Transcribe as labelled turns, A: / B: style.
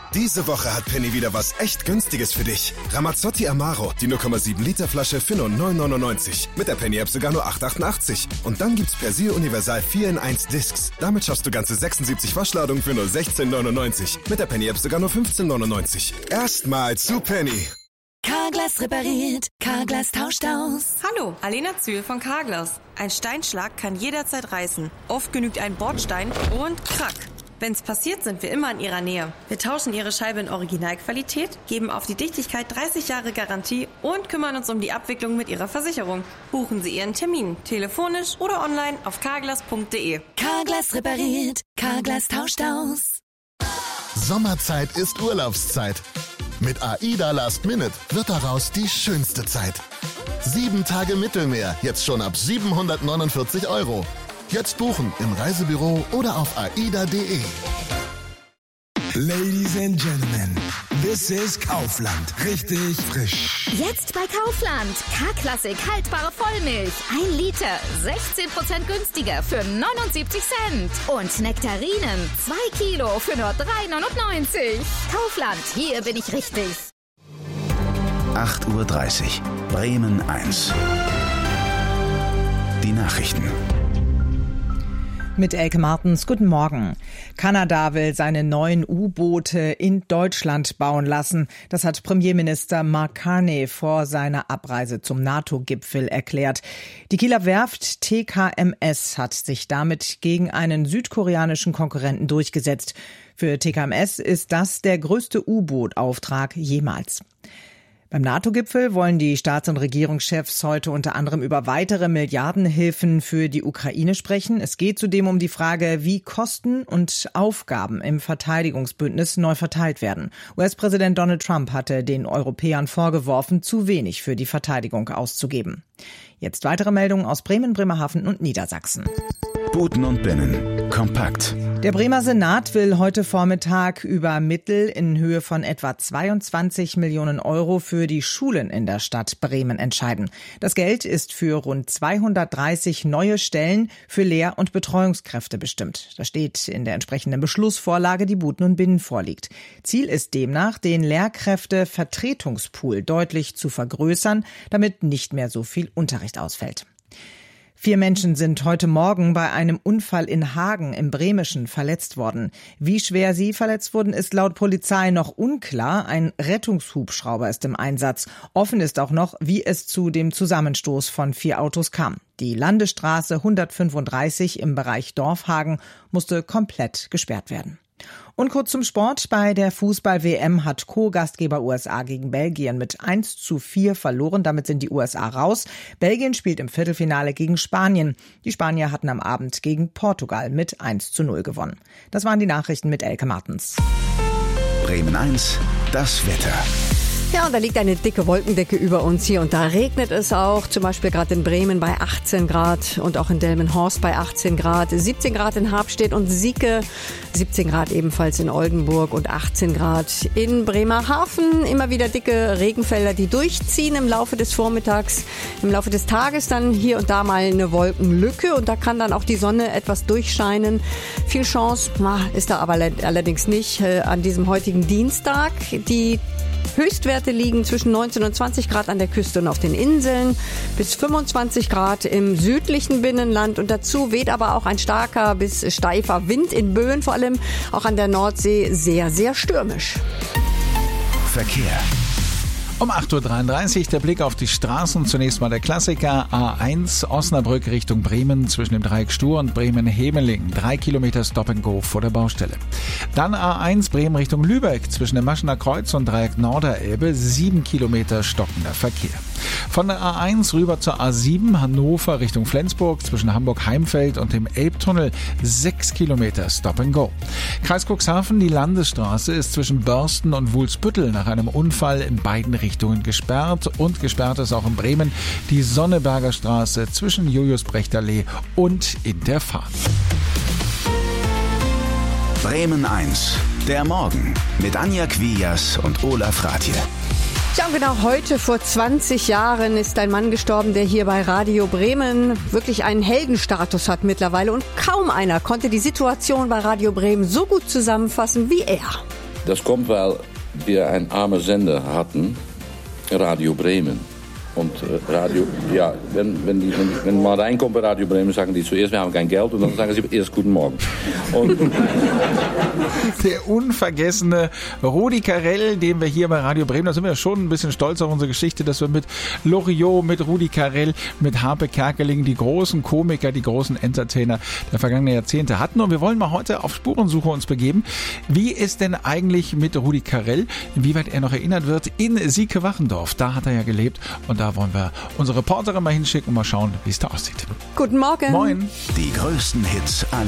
A: Diese Woche hat Penny wieder was echt Günstiges für dich. Ramazzotti Amaro, die 0,7 Liter Flasche für nur 9,99. Mit der Penny-App sogar nur 8,88. Und dann gibt's Persil Universal 4 in 1 Discs. Damit schaffst du ganze 76 Waschladungen für nur 16,99. Mit der Penny-App sogar nur 15,99. Erstmal zu Penny.
B: Carglass repariert, Carglass tauscht aus.
C: Hallo, Alena Zühl von Carglass. Ein Steinschlag kann jederzeit reißen. Oft genügt ein Bordstein und krack. Wenn's passiert, sind wir immer in Ihrer Nähe. Wir tauschen Ihre Scheibe in Originalqualität, geben auf die Dichtigkeit 30 Jahre Garantie und kümmern uns um die Abwicklung mit Ihrer Versicherung. Buchen Sie Ihren Termin, telefonisch oder online auf carglass.de.
B: Carglass repariert, Carglass tauscht aus.
D: Sommerzeit ist Urlaubszeit. Mit AIDA Last Minute wird daraus die schönste Zeit. 7 Tage Mittelmeer, jetzt schon ab 749 €. Jetzt buchen im Reisebüro oder auf aida.de.
E: Ladies and Gentlemen, this is Kaufland. Richtig frisch.
F: Jetzt bei Kaufland. K-Klassik haltbare Vollmilch. 1 Liter. 16% günstiger für 79 Cent. Und Nektarinen. 2 Kilo für nur 3,99. Kaufland, hier bin ich richtig.
G: 8:30 Uhr. Bremen 1. Die Nachrichten.
H: Mit Elke Martens, guten Morgen. Kanada will seine neuen U-Boote in Deutschland bauen lassen. Das hat Premierminister Mark Carney vor seiner Abreise zum NATO-Gipfel erklärt. Die Kieler Werft TKMS hat sich damit gegen einen südkoreanischen Konkurrenten durchgesetzt. Für TKMS ist das der größte U-Boot-Auftrag jemals. Beim NATO-Gipfel wollen die Staats- und Regierungschefs heute unter anderem über weitere Milliardenhilfen für die Ukraine sprechen. Es geht zudem um die Frage, wie Kosten und Aufgaben im Verteidigungsbündnis neu verteilt werden. US-Präsident Donald Trump hatte den Europäern vorgeworfen, zu wenig für die Verteidigung auszugeben. Jetzt weitere Meldungen aus Bremen, Bremerhaven und Niedersachsen.
G: Buten und Binnen. Kompakt.
H: Der Bremer Senat will heute Vormittag über Mittel in Höhe von etwa 22 Millionen € für die Schulen in der Stadt Bremen entscheiden. Das Geld ist für rund 230 neue Stellen für Lehr- und Betreuungskräfte bestimmt. Das steht in der entsprechenden Beschlussvorlage, die Buten und Binnen vorliegt. Ziel ist demnach, den Lehrkräftevertretungspool deutlich zu vergrößern, damit nicht mehr so viel Unterricht ausfällt. 4 Menschen sind heute Morgen bei einem Unfall in Hagen im Bremischen verletzt worden. Wie schwer sie verletzt wurden, ist laut Polizei noch unklar. Ein Rettungshubschrauber ist im Einsatz. Offen ist auch noch, wie es zu dem Zusammenstoß von 4 Autos kam. Die Landesstraße 135 im Bereich Dorfhagen musste komplett gesperrt werden. Und kurz zum Sport. Bei der Fußball-WM hat Co-Gastgeber USA gegen Belgien mit 1:4 verloren. Damit sind die USA raus. Belgien spielt im Viertelfinale gegen Spanien. Die Spanier hatten am Abend gegen Portugal mit 1:0 gewonnen. Das waren die Nachrichten mit Elke Martens.
G: Bremen 1, das Wetter.
I: Ja, und da liegt eine dicke Wolkendecke über uns hier und da regnet es auch, zum Beispiel gerade in Bremen bei 18 Grad und auch in Delmenhorst bei 18 Grad, 17 Grad in Habstedt und Sieke, 17 Grad ebenfalls in Oldenburg und 18 Grad in Bremerhaven. Immer wieder dicke Regenfelder, die durchziehen im Laufe des Vormittags, im Laufe des Tages dann hier und da mal eine Wolkenlücke und da kann dann auch die Sonne etwas durchscheinen. Viel Chance ist da aber allerdings nicht an diesem heutigen Dienstag. Die Höchstwerte liegen zwischen 19 und 20 Grad an der Küste und auf den Inseln, bis 25 Grad im südlichen Binnenland und dazu weht aber auch ein starker bis steifer Wind in Böen, vor allem auch an der Nordsee sehr, sehr stürmisch.
G: Verkehr.
J: Um 8:33 Uhr der Blick auf die Straßen. Zunächst mal der Klassiker A1 Osnabrück Richtung Bremen zwischen dem Dreieck Stur und Bremen-Hemeling. 3 Kilometer Stop and Go vor der Baustelle. Dann A1 Bremen Richtung Lübeck zwischen dem Maschener Kreuz und Dreieck Norderelbe. 7 Kilometer stockender Verkehr. Von der A1 rüber zur A7 Hannover Richtung Flensburg zwischen Hamburg-Heimfeld und dem Elbtunnel. 6 Kilometer Stop and Go. Kreis Cuxhaven, die Landesstraße ist zwischen Börsten und Wulsbüttel nach einem Unfall in beiden Richtungen gesperrt und gesperrt ist auch in Bremen die Sonneberger Straße zwischen Julius-Brecht-Allee und Interfahrt.
G: Bremen 1, der Morgen mit Anja Quias und Olaf Rathje.
I: Ja, und genau heute vor 20 Jahren ist ein Mann gestorben, der hier bei Radio Bremen wirklich einen Heldenstatus hat mittlerweile und kaum einer konnte die Situation bei Radio Bremen so gut zusammenfassen wie er.
K: Das kommt, weil wir einen armen Sender hatten, Radio Bremen. Und Radio, ja, wenn man reinkommt bei Radio Bremen, sagen die zuerst, wir haben kein Geld, und dann sagen sie erst Guten Morgen. Und
J: der unvergessene Rudi Carrell, den wir hier bei Radio Bremen, da sind wir schon ein bisschen stolz auf unsere Geschichte, dass wir mit Loriot, mit Rudi Carrell, mit Harpe Kerkeling die großen Komiker, die großen Entertainer der vergangenen Jahrzehnte hatten. Und wir wollen mal heute auf Spurensuche uns begeben. Wie ist denn eigentlich mit Rudi Carrell, inwieweit er noch erinnert wird, in Sieke-Wachendorf? Da hat er ja gelebt, und da wollen wir unsere Reporterin mal hinschicken und mal schauen, wie es da aussieht.
I: Guten Morgen.
J: Moin.
G: Die größten Hits aller